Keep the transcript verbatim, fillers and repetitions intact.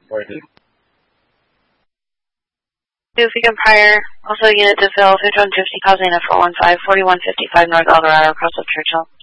forty. Goofy Empire, also unit to fill, fifty-one fifty, causing a four one five, forty-one fifty-five North Eldorado, across of Churchill.